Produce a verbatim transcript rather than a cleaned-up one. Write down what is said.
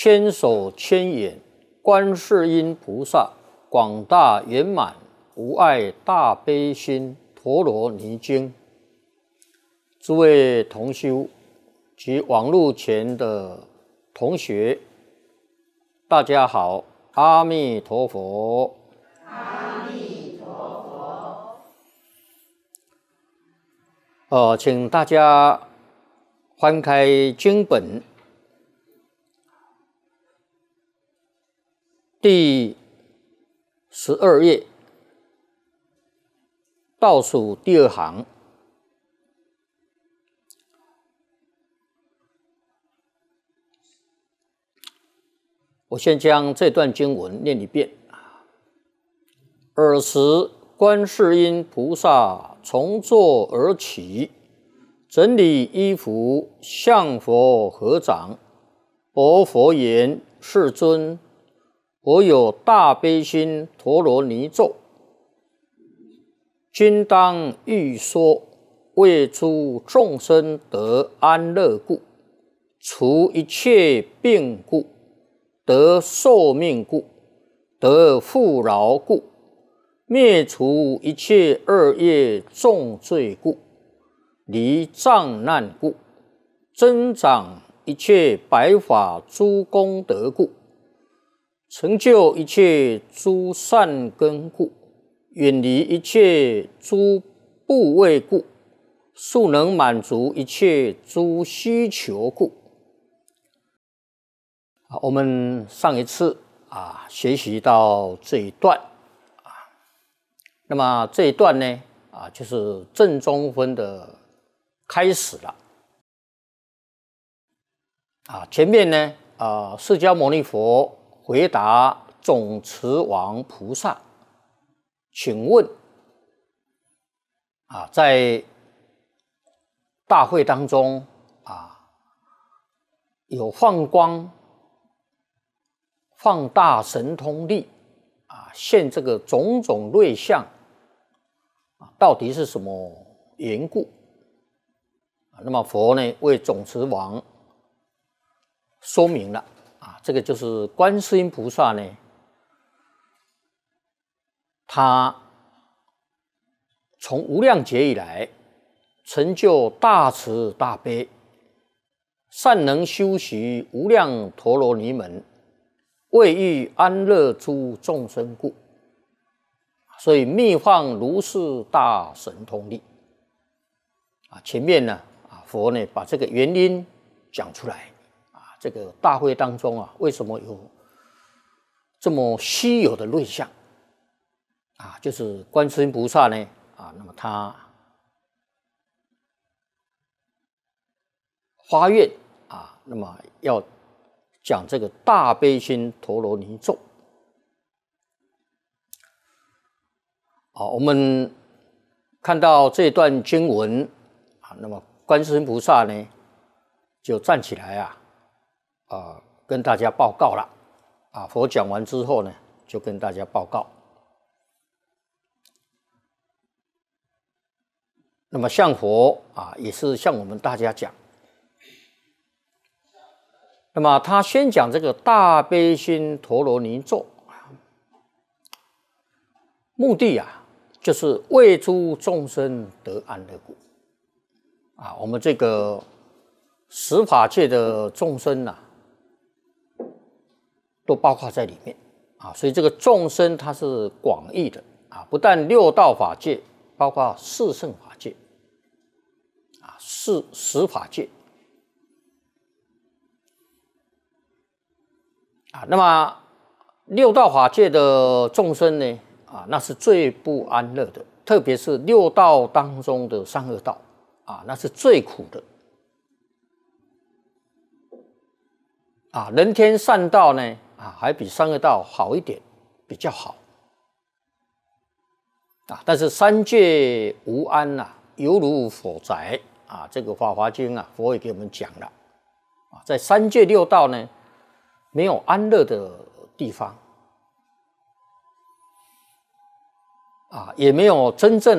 千手千眼观世音菩萨，广大圆满无碍大悲心陀罗尼经。诸位同修及网络前的同学，大家好，阿弥陀佛。 阿弥陀佛。 呃，请大家翻开经本第十二页，倒数第二行。我先将这段经文念一遍。尔时，观世音菩萨从座而起，整理衣服，向佛合掌，白佛言：世尊，我有大悲心陀罗尼咒，今当欲说，为诸众生得安乐故，除一切病故，得寿命故，得富饶故，灭除一切恶业重罪故，离障难故，增长一切白法诸功德故，成就一切诸善根故，远离一切诸怖畏故，速能满足一切诸需求故。我们上一次啊学习到这一段啊，那么这一段呢啊就是正中分的开始了啊。前面呢啊释迦牟尼佛回答总持王菩萨，请问啊在大会当中啊有放光放大神通力啊，现这个种种瑞相啊，到底是什么缘故？啊，那么佛呢为总持王说明了啊，这个就是观世音菩萨呢，他从无量劫以来成就大慈大悲，善能修习无量陀罗尼门，为欲安乐诸众生故，所以密放如是大神通力啊。前面呢啊，佛呢把这个原因讲出来啊。这个大会当中啊，为什么有这么稀有的瑞相啊？就是观世音菩萨呢啊，那么他发愿啊，那么要讲这个大悲心陀罗尼咒啊。我们看到这段经文啊，那么观世音菩萨呢就站起来啊啊跟大家报告了啊。佛讲完之后呢，就跟大家报告。那么向佛啊，也是向我们大家讲。那么他先讲这个大悲心陀罗尼咒，目的啊，就是为诸众生得安乐故啊。我们这个十法界的众生啊，都包括在里面啊。所以这个众生它是广义的啊，不但六道法界，包括四圣法界啊，四十法界。啊，那么六道法界的众生呢，啊，那是最不安乐的，特别是六道当中的三恶道，啊，那是最苦的。啊，人天善道呢，啊，还比三恶道好一点，比较好。啊，但是三界无安呐、啊，犹如火宅啊，这个《法华经》啊，佛也给我们讲了。啊，在三界六道呢，没有安乐的地方啊，也没有真正